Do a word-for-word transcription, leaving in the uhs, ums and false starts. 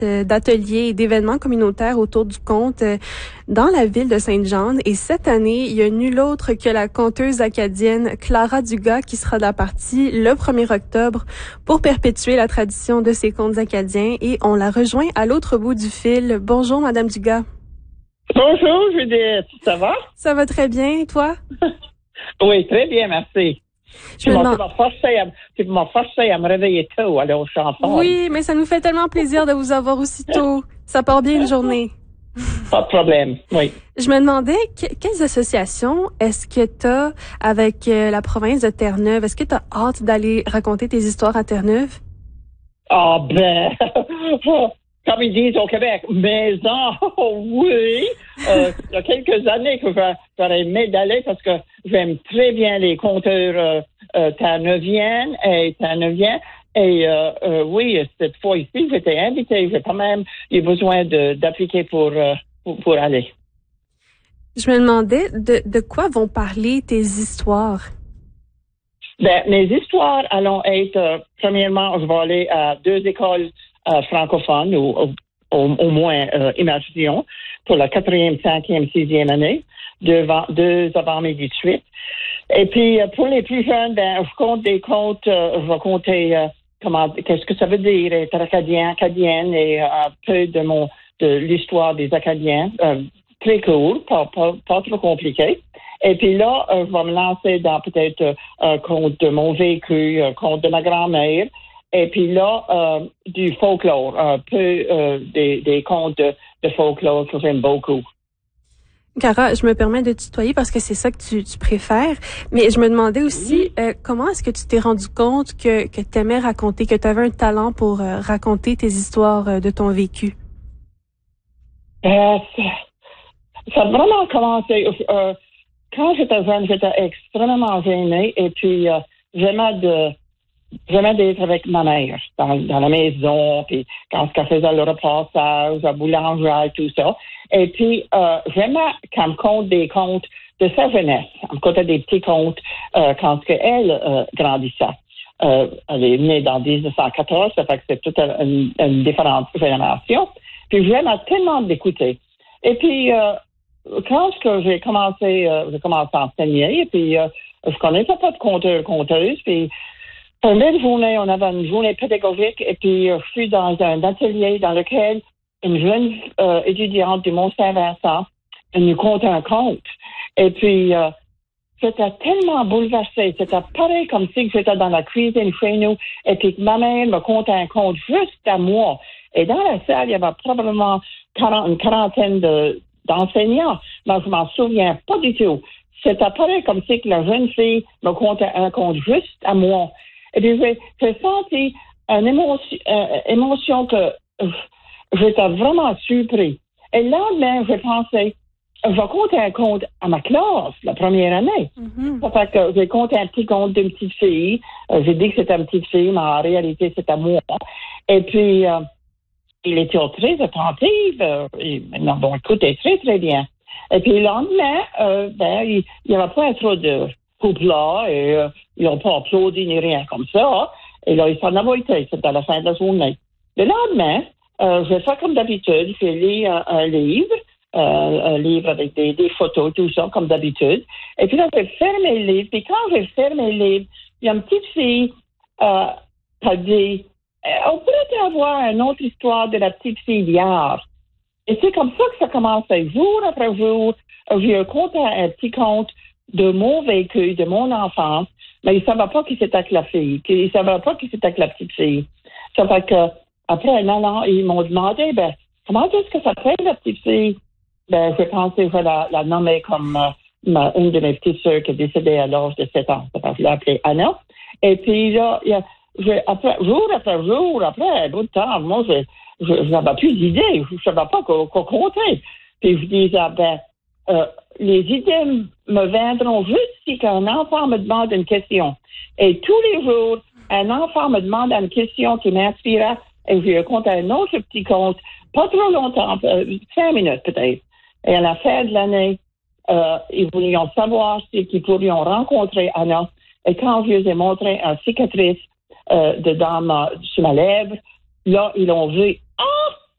euh, d'ateliers et d'événements communautaires autour du conte euh, dans la ville de Sainte-Jeanne. Et cette année, il y a nul autre que la conteuse acadienne Clara Dugas qui sera de la partie le premier octobre pour perpétuer la tradition de ces contes acadiens. Et on la rejoint à l'autre bout du fil. Bonjour, Madame Dugas. Bonjour, Judith. Ça va? Ça va très bien, et toi? Oui, très bien, merci. Je tu, me m'as, demande... tu, m'as forcé à, tu m'as forcé à me réveiller tôt, aller aux chansons. Oui, mais ça nous fait tellement plaisir de vous avoir aussitôt. Ça part bien une journée. Pas de problème, oui. Je me demandais, que, quelles associations est-ce que tu as avec euh, la province de Terre-Neuve? Est-ce que tu as hâte d'aller raconter tes histoires à Terre-Neuve? Ah ben, comme ils disent au Québec, maison, oui. Euh, il y a quelques années que j'aurais aimé d'aller parce que j'aime très bien les conteurs euh, euh, terre-neuviennes et terre-neuviens. Et euh, euh, oui, cette fois ici, j'étais invitée. J'ai quand même eu besoin de, d'appliquer pour, euh, pour, pour aller. Je me demandais de, de quoi vont parler tes histoires? Ben, mes histoires allons être, euh, premièrement, je vais aller à deux écoles euh, francophones, ou au, au, au moins euh, immersion, pour la quatrième, cinquième, sixième année, deux, deux avant-midi de suite. Et puis, euh, pour les plus jeunes, ben, je compte des contes, euh, je vais compter euh, comment, qu'est-ce que ça veut dire être acadien, acadienne, et euh, un peu de mon, de l'histoire des Acadiens. Euh, très cool, pas, pas, pas trop compliqué. Et puis là, euh, je vais me lancer dans peut-être euh, un conte de mon vécu, un conte de ma grand-mère. Et puis là, euh, du folklore, un peu euh, des, des contes de, de folklore que j'aime beaucoup. Cara, je me permets de tutoyer parce que c'est ça que tu, tu préfères. Mais je me demandais aussi, euh, comment est-ce que tu t'es rendu compte que, que tu aimais raconter, que tu avais un talent pour euh, raconter tes histoires euh, de ton vécu? Euh, ça, ça a vraiment commencé... Euh, quand j'étais jeune, j'étais extrêmement gênée. Et puis, euh, j'aimais de... J'aimais d'être avec ma mère dans, dans la maison, puis quand elle faisait le repassage, la boulangerie, tout ça. Et puis, euh, j'aimais qu'elle me conte des contes de sa jeunesse. Elle me contait des petits contes euh, quand elle euh, grandissait. Euh, elle est née dans dix-neuf cent quatorze, ça fait que c'est toute une, une différente génération. Puis, j'aimais tellement l'écouter. Et puis, euh, quand j'ai commencé, euh, j'ai commencé à enseigner, et puis euh, je connaissais pas de conteur, conteuse, puis pour une journée, on avait une journée pédagogique et puis euh, je suis dans un atelier dans lequel une jeune euh, étudiante du Mont-Saint-Vincent nous conte un conte. Et puis, euh, j'étais tellement bouleversée. C'était pareil comme si j'étais dans la cuisine chez nous et puis ma mère me conte un conte juste à moi. Et dans la salle, il y avait probablement quarante, une quarantaine de, d'enseignants, mais je m'en souviens pas du tout. C'était pareil comme si la jeune fille me contait un conte juste à moi. Et puis, j'ai, j'ai senti une émotion, euh, émotion que euh, j'étais vraiment surpris. Et là, ben, j'ai pensé, je vais compter un conte à ma classe, la première année. Mm-hmm. Ça fait que j'ai compté un petit conte d'une petite fille. Euh, j'ai dit que c'était une petite fille, mais en réalité, c'était moi. Et puis, euh, il était très attentif. Euh, il m'a bon, écouté très, très bien. Et puis, le lendemain, euh, ben, il n'y avait pas trop de couple là, et euh, ils n'ont pas applaudi ni rien comme ça. Et là, ils s'en avaient été. C'était à la fin de la journée. Le lendemain, euh, j'ai fait comme d'habitude. J'ai lu un, un livre, euh, un livre avec des, des photos, tout ça, comme d'habitude. Et puis là, j'ai fermé le livre. Puis quand j'ai fermé le livre, il y a une petite fille euh, qui a dit, on pourrait avoir une autre histoire de la petite fille d'hier. Et c'est comme ça que ça commençait, jour après jour. J'ai raconté un petit conte de mon vécu, de mon enfance, mais ils ne savaient pas qui c'était avec la fille, ils ne savaient pas qui c'était avec la petite fille. Ça fait que, après un an, ils m'ont demandé, ben, comment est-ce que ça fait, la petite fille? Ben, j'ai pensé, je vais la, la nommer comme euh, ma, une de mes petites sœurs qui est décédée à l'âge de sept ans. Ça fait que je l'ai appelée Anna. Et puis là, y a, j'ai, après, jour après jour, après un bout de temps, moi, je, je, je n'avais plus d'idées, je ne savais pas quoi, quoi compter. Puis je disais, ben, euh, les idées me viendront juste si qu'un enfant me demande une question. Et tous les jours, un enfant me demande une question qui m'inspira et je lui raconte un autre petit conte, pas trop longtemps, euh, cinq minutes peut-être. Et à la fin de l'année, euh, ils voulaient savoir si qu'ils pourraient rencontrer Anna. Et quand je les ai montré une cicatrice euh, de dans ma, sur ma lèvre, là, ils ont vu, ah,